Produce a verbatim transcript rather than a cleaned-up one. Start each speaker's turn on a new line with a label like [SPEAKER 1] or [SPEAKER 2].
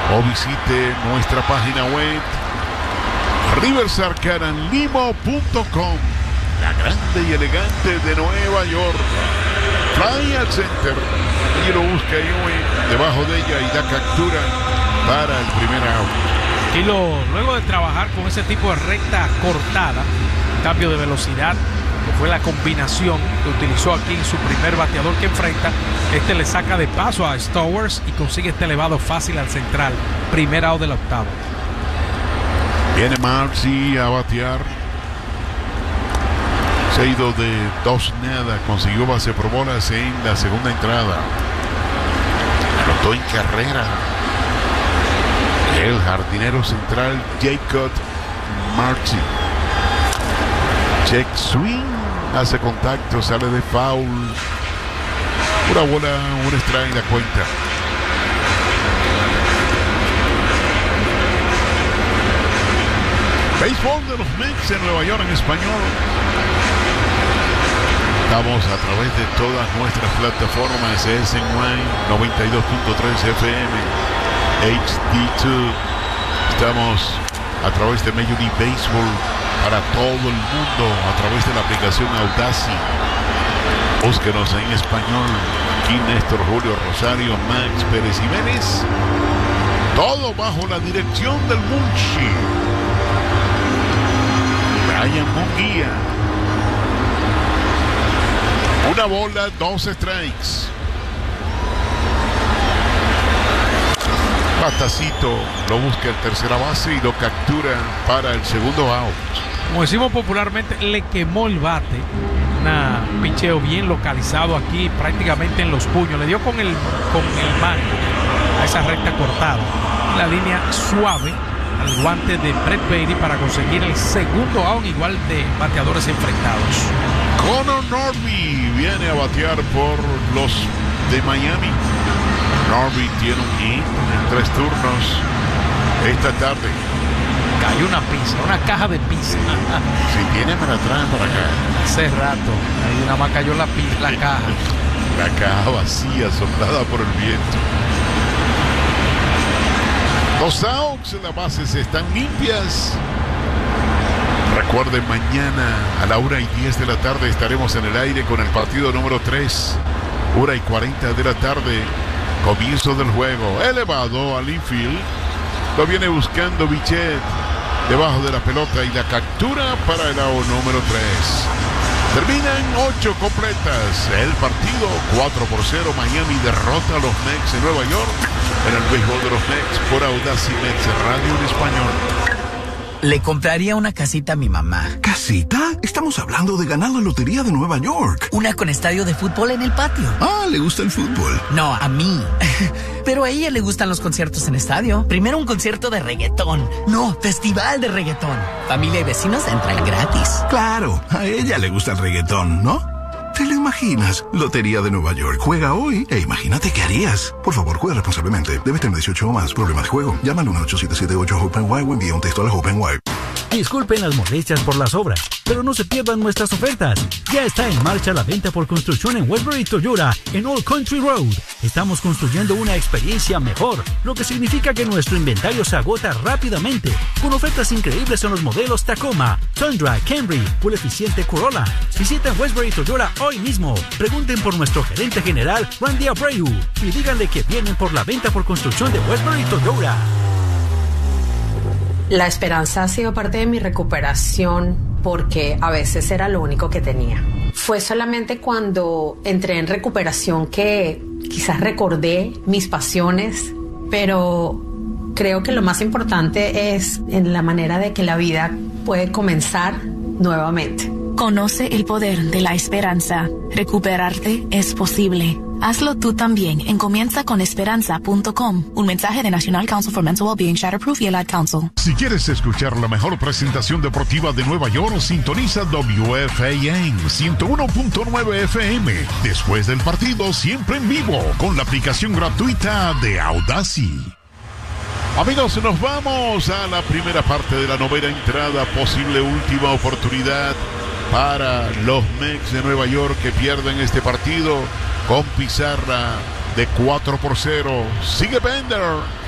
[SPEAKER 1] o visite nuestra página web rivers arcadan limo punto com, la grande y elegante de Nueva York. Flyer Center, y lo busca ahí debajo de ella y da captura para el primer out.
[SPEAKER 2] Y lo, luego de trabajar con ese tipo de recta cortada, cambio de velocidad, que fue la combinación que utilizó aquí en su primer bateador que enfrenta, este le saca de paso a Stowers y consigue este elevado fácil al central. Primer out de la octava.
[SPEAKER 1] Viene Marcy a batear. Se ha ido de dos nada, consiguió base por bolas en la segunda entrada. Anotó en carrera el jardinero central Jacob Marcy. Check swing, hace contacto, sale de foul. Una bola, un strike la cuenta. Béisbol de los Mets en Nueva York en español. Estamos a través de todas nuestras plataformas, S N Y noventa y dos punto tres F M, H D dos. Estamos a través de Major League Baseball para todo el mundo a través de la aplicación Audacy. Búsquenos en español. Aquí Néstor Julio Rosario, Max Pérez Jiménez. Todo bajo la dirección del Munchi Brian Munguía. Una bola, dos strikes. Patacito lo busca en tercera base y lo captura para el segundo out.
[SPEAKER 2] Como decimos popularmente, le quemó el bate. Un picheo bien localizado aquí, prácticamente en los puños. Le dio con el, con el mango a esa recta cortada. La línea suave al guante de Brett Baty para conseguir el segundo out, igual de bateadores enfrentados.
[SPEAKER 1] Connor Norby viene a batear por los de Miami. Norby tiene un hit en tres turnos esta tarde.
[SPEAKER 2] Cayó una pizza, una caja de pizza.
[SPEAKER 1] Si tiene, me la traen para acá.
[SPEAKER 2] Hace rato, ahí nada más cayó la, la caja.
[SPEAKER 1] La caja vacía, soplada por el viento. Los outs en las bases están limpias. Recuerden, mañana a la una y diez de la tarde estaremos en el aire con el partido número tres. Una y cuarenta de la tarde, comienzo del juego. Elevado al infield. Lo viene buscando Bichette debajo de la pelota y la captura para el out número tres. Terminan ocho completas el partido, cuatro por cero. Miami derrota a los Mets en Nueva York en el béisbol de los Mets por Audacy Mets Radio en español.
[SPEAKER 3] Le compraría una casita a mi mamá.
[SPEAKER 4] ¿Casita? Estamos hablando de ganar la lotería de Nueva York.
[SPEAKER 3] Una con estadio de fútbol en el patio.
[SPEAKER 4] Ah, ¿le gusta el fútbol?
[SPEAKER 3] No, a mí. Pero a ella le gustan los conciertos en estadio. Primero un concierto de reggaetón. No, festival de reggaetón. Familia y vecinos entran gratis.
[SPEAKER 4] Claro, a ella le gusta el reggaetón, ¿no? ¿Te lo imaginas? Lotería de Nueva York. Juega hoy e imagínate qué harías. Por favor, juega responsablemente. Debes tener dieciocho o más. Problema de juego. Llama al uno ocho siete siete ocho Hope and Y o envía un texto a la Hope and Y.
[SPEAKER 5] Disculpen las molestias por las obras, pero no se pierdan nuestras ofertas. Ya está en marcha la venta por construcción en Westbury Toyota en Old Country Road. Estamos construyendo una experiencia mejor, lo que significa que nuestro inventario se agota rápidamente, con ofertas increíbles en los modelos Tacoma, Tundra, Camry, Full Eficiente Corolla. Visiten Westbury Toyota hoy mismo. Pregunten por nuestro gerente general, Randy Abreu, y díganle que vienen por la venta por construcción de Westbury Toyota.
[SPEAKER 6] La esperanza ha sido parte de mi recuperación porque a veces era lo único que tenía. Fue solamente cuando entré en recuperación que quizás recordé mis pasiones, pero creo que lo más importante es en la manera de que la vida puede comenzar nuevamente.
[SPEAKER 7] Conoce el poder de la esperanza. Recuperarte es posible. Hazlo tú también en comienza con esperanza punto com. Un mensaje de National Council for Mental Wellbeing, Shatterproof y el Ad Council.
[SPEAKER 1] Si quieres escuchar la mejor presentación deportiva de Nueva York, sintoniza W F A N ciento uno punto nueve F M. Después del partido, siempre en vivo, con la aplicación gratuita de Audacy. Amigos, nos vamos a la primera parte de la novena entrada, posible última oportunidad para los Mets de Nueva York que pierden este partido con pizarra de cuatro por cero. Sigue Bender.